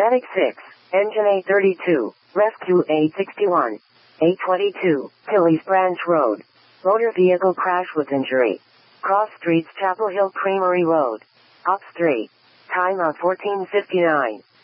Medic 6, Engine A32, Rescue A61, A22, Tilly's Branch Road. Motor vehicle crash with injury. Cross Streets, Chapel Hill Creamery Road. Ops 3. Time of 14:59.